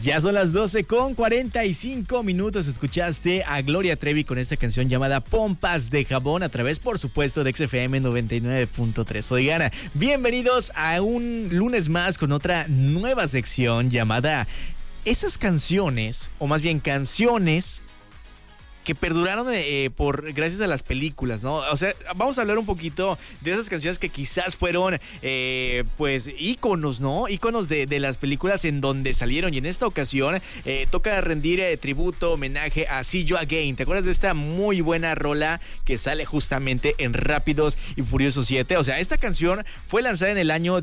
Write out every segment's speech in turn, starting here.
Ya son las 12:45. Escuchaste a Gloria Trevi con esta canción llamada Pompas de Jabón a través, por supuesto, de XFM 99.3. Oigan, bienvenidos a un lunes más con otra nueva sección llamada Esas canciones, o más bien canciones que perduraron gracias a las películas, ¿no? O sea, vamos a hablar un poquito de esas canciones que quizás fueron, pues, íconos, ¿no? Íconos de las películas en donde salieron. Y en esta ocasión toca rendir tributo, homenaje a See You Again. ¿Te acuerdas de esta muy buena rola que sale justamente en Rápidos y Furiosos 7? O sea, esta canción fue lanzada en el año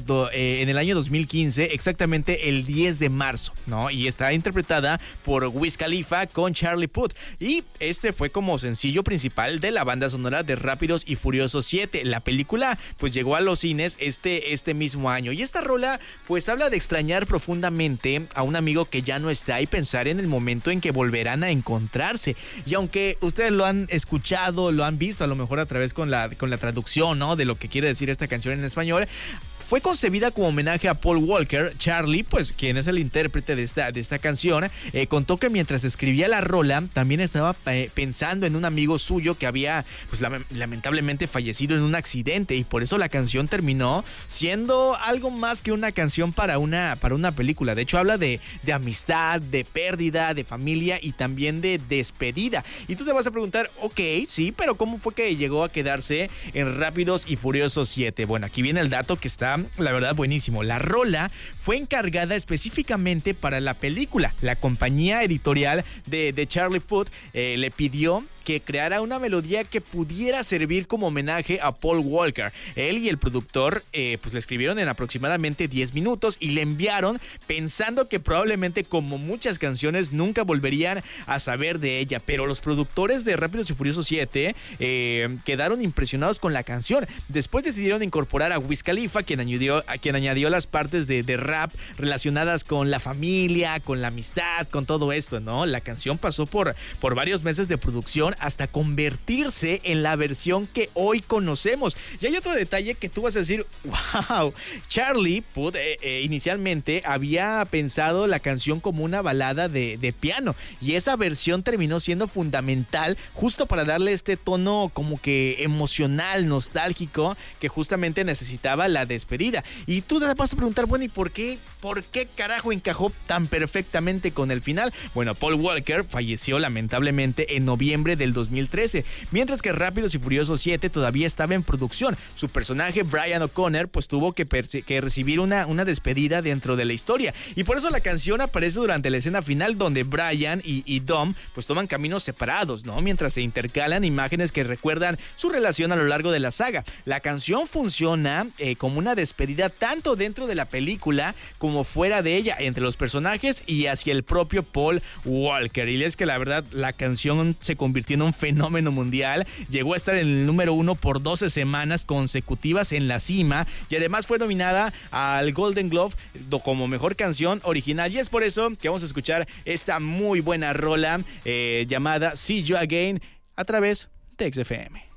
2015, exactamente el 10 de marzo, ¿no? Y está interpretada por Wiz Khalifa con Charlie Puth. Y este fue como sencillo principal de la banda sonora de Rápidos y Furiosos 7. La película pues llegó a los cines este mismo año. Y esta rola pues habla de extrañar profundamente a un amigo que ya no está y pensar en el momento en que volverán a encontrarse. Y aunque ustedes lo han escuchado, lo han visto a lo mejor a través con la traducción, ¿no? De lo que quiere decir esta canción en español, fue concebida como homenaje a Paul Walker. Charlie, pues quien es el intérprete de esta canción, contó que mientras escribía la rola también estaba pensando en un amigo suyo que había pues lamentablemente fallecido en un accidente, y por eso la canción terminó siendo algo más que una canción para una película. De hecho habla de amistad, de pérdida, de familia y también de despedida. Y tú te vas a preguntar, ok, sí, pero ¿cómo fue que llegó a quedarse en Rápidos y Furiosos 7? Bueno, aquí viene el dato que está, la verdad, buenísimo. La rola fue encargada específicamente para la película. La compañía editorial de Charlie Puth le pidió que creara una melodía que pudiera servir como homenaje a Paul Walker. Él y el productor pues le escribieron en aproximadamente 10 minutos y le enviaron pensando que probablemente, como muchas canciones, nunca volverían a saber de ella. Pero los productores de Rápidos y Furiosos 7 quedaron impresionados con la canción. Después decidieron incorporar a Wiz Khalifa, quien añadió las partes de rap relacionadas con la familia, con la amistad, con todo esto, ¿no? La canción pasó por varios meses de producción hasta convertirse en la versión que hoy conocemos. Y hay otro detalle que tú vas a decir, wow, Charlie Puth inicialmente había pensado la canción como una balada de piano, y esa versión terminó siendo fundamental justo para darle este tono como que emocional, nostálgico, que justamente necesitaba la despedida. Y tú te vas a preguntar, bueno, ¿y por qué carajo encajó tan perfectamente con el final? Bueno, Paul Walker falleció lamentablemente en noviembre del 2013, mientras que Rápidos y Furiosos 7 todavía estaba en producción. Su personaje, Brian O'Connor, pues tuvo que recibir una despedida dentro de la historia, y por eso la canción aparece durante la escena final, donde Brian y Dom pues toman caminos separados, ¿no? Mientras se intercalan imágenes que recuerdan su relación a lo largo de la saga. La canción funciona como una despedida tanto dentro de la película como fuera de ella, entre los personajes y hacia el propio Paul Walker. Y es que la verdad, la canción se convirtió en un fenómeno mundial. Llegó a estar en el número 1 por 12 semanas consecutivas en la cima, y además fue nominada al Golden Globe como mejor canción original. Y es por eso que vamos a escuchar esta muy buena rola llamada See You Again a través de XFM.